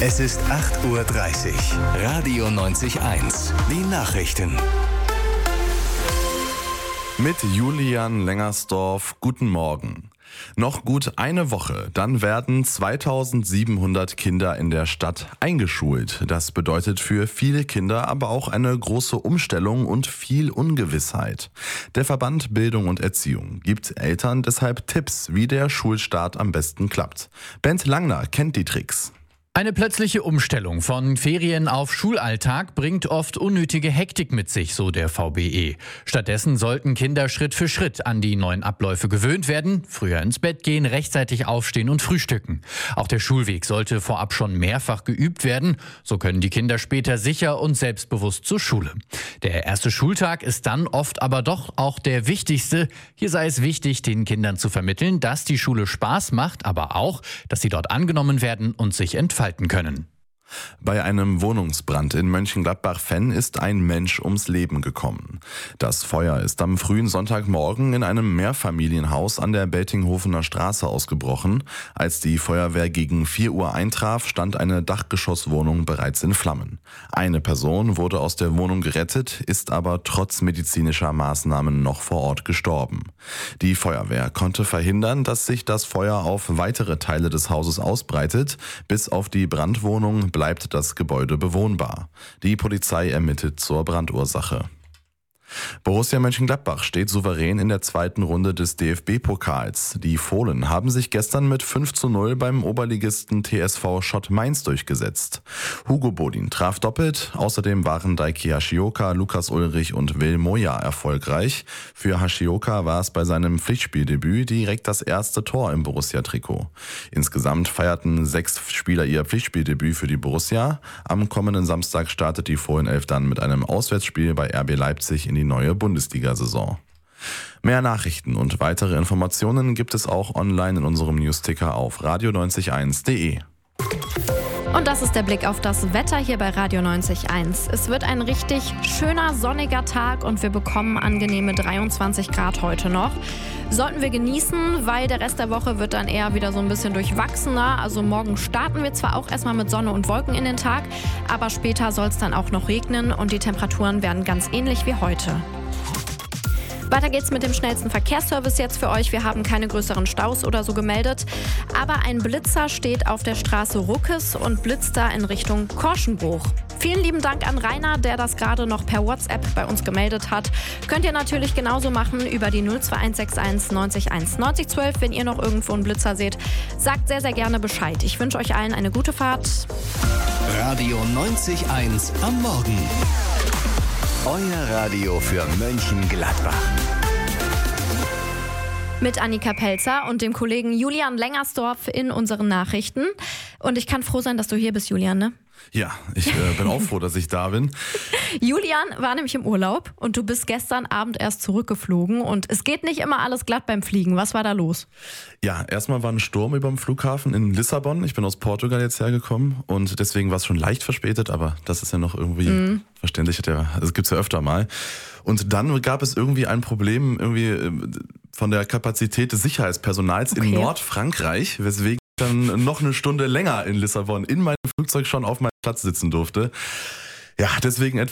Es ist 8:30 Uhr. Radio 90.1. Die Nachrichten. Mit Julian Lengersdorf, guten Morgen. Noch gut eine Woche, dann werden 2700 Kinder in der Stadt eingeschult. Das bedeutet für viele Kinder aber auch eine große Umstellung und viel Ungewissheit. Der Verband Bildung und Erziehung gibt Eltern deshalb Tipps, wie der Schulstart am besten klappt. Bent Langner kennt die Tricks. Eine plötzliche Umstellung von Ferien auf Schulalltag bringt oft unnötige Hektik mit sich, so der VBE. Stattdessen sollten Kinder Schritt für Schritt an die neuen Abläufe gewöhnt werden, früher ins Bett gehen, rechtzeitig aufstehen und frühstücken. Auch der Schulweg sollte vorab schon mehrfach geübt werden, so können die Kinder später sicher und selbstbewusst zur Schule. Der erste Schultag ist dann oft aber doch auch der wichtigste. Hier sei es wichtig, den Kindern zu vermitteln, dass die Schule Spaß macht, aber auch, dass sie dort angenommen werden und sich entfalten können. Bei einem Wohnungsbrand in Mönchengladbach-Venn ist ein Mensch ums Leben gekommen. Das Feuer ist am frühen Sonntagmorgen in einem Mehrfamilienhaus an der Beltinghofener Straße ausgebrochen. Als die Feuerwehr gegen 4 Uhr eintraf, stand eine Dachgeschosswohnung bereits in Flammen. Eine Person wurde aus der Wohnung gerettet, ist aber trotz medizinischer Maßnahmen noch vor Ort gestorben. Die Feuerwehr konnte verhindern, dass sich das Feuer auf weitere Teile des Hauses ausbreitet. Bis auf die Brandwohnung bleibt das Gebäude bewohnbar. Die Polizei ermittelt zur Brandursache. Borussia Mönchengladbach steht souverän in der zweiten Runde des DFB-Pokals. Die Fohlen haben sich gestern mit 5:0 beim Oberligisten TSV Schott Mainz durchgesetzt. Hugo Bodin traf doppelt, außerdem waren Daiki Hashioka, Lukas Ulrich und Will Moja erfolgreich. Für Hashioka war es bei seinem Pflichtspieldebüt direkt das erste Tor im Borussia-Trikot. Insgesamt feierten 6 Spieler ihr Pflichtspieldebüt für die Borussia. Am kommenden Samstag startet die Fohlenelf dann mit einem Auswärtsspiel bei RB Leipzig in die neue Bundesliga-Saison. Mehr Nachrichten und weitere Informationen gibt es auch online in unserem Newsticker auf radio901.de. Und das ist der Blick auf das Wetter hier bei Radio 90.1. Es wird ein richtig schöner, sonniger Tag und wir bekommen angenehme 23 Grad heute noch. Sollten wir genießen, weil der Rest der Woche wird dann eher wieder so ein bisschen durchwachsener. Also morgen starten wir zwar auch erstmal mit Sonne und Wolken in den Tag, aber später soll es dann auch noch regnen und die Temperaturen werden ganz ähnlich wie heute. Weiter geht's mit dem schnellsten Verkehrsservice jetzt für euch. Wir haben keine größeren Staus oder so gemeldet. Aber ein Blitzer steht auf der Straße Ruckes und blitzt da in Richtung Korschenbruch. Vielen lieben Dank an Rainer, der das gerade noch per WhatsApp bei uns gemeldet hat. Könnt ihr natürlich genauso machen über die 02161 90 1 90 12. Wenn ihr noch irgendwo einen Blitzer seht, sagt sehr, sehr gerne Bescheid. Ich wünsche euch allen eine gute Fahrt. Radio 90.1 am Morgen. Euer Radio für Mönchengladbach. Mit Annika Pelzer und dem Kollegen Julian Lengersdorf in unseren Nachrichten. Und ich kann froh sein, dass du hier bist, Julian, ne? Ja, ich bin auch froh, dass ich da bin. Julian war nämlich im Urlaub und du bist gestern Abend erst zurückgeflogen. Und es geht nicht immer alles glatt beim Fliegen. Was war da los? Ja, erstmal war ein Sturm über dem Flughafen in Lissabon. Ich bin aus Portugal jetzt hergekommen und deswegen war es schon leicht verspätet, aber das ist ja noch irgendwie verständlich. Das gibt's ja öfter mal. Und dann gab es irgendwie ein Problem von der Kapazität des Sicherheitspersonals in Nordfrankreich, weswegen ich dann noch eine Stunde länger in Lissabon in meinem Flugzeug schon auf meinem Platz sitzen durfte. Ja, deswegen etwas